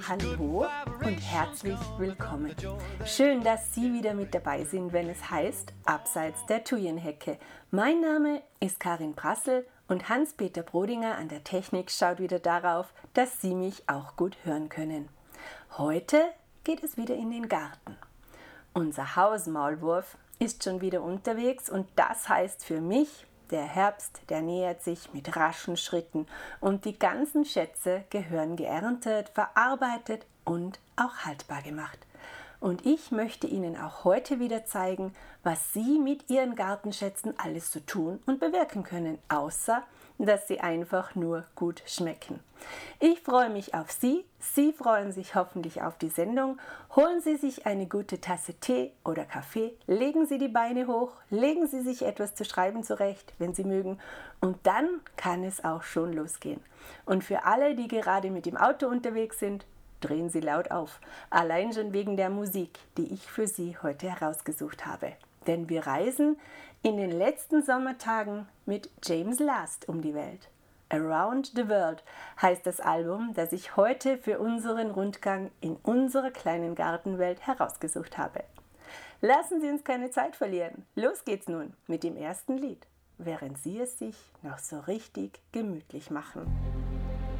Hallo und herzlich willkommen. Schön, dass Sie wieder mit dabei sind, wenn es heißt Abseits der Thujenhecke. Mein Name ist Karin Prassel und Hans-Peter Brodinger an der Technik schaut wieder darauf, dass Sie mich auch gut hören können. Heute geht es wieder in den Garten. Unser Hausmaulwurf ist schon wieder unterwegs und das heißt für mich, der Herbst, der nähert sich mit raschen Schritten und die ganzen Schätze gehören geerntet, verarbeitet und auch haltbar gemacht. Und ich möchte Ihnen auch heute wieder zeigen, was Sie mit Ihren Gartenschätzen alles so tun und bewirken können, außer dass sie einfach nur gut schmecken. Ich freue mich auf Sie, Sie freuen sich hoffentlich auf die Sendung. Holen Sie sich eine gute Tasse Tee oder Kaffee, legen Sie die Beine hoch, legen Sie sich etwas zu schreiben zurecht, wenn Sie mögen, und dann kann es auch schon losgehen. Und für alle, die gerade mit dem Auto unterwegs sind, drehen Sie laut auf, allein schon wegen der Musik, die ich für Sie heute herausgesucht habe. Denn wir reisen in den letzten Sommertagen mit James Last um die Welt. Around the World heißt das Album, das ich heute für unseren Rundgang in unserer kleinen Gartenwelt herausgesucht habe. Lassen Sie uns keine Zeit verlieren. Los geht's nun mit dem ersten Lied, während Sie es sich noch so richtig gemütlich machen.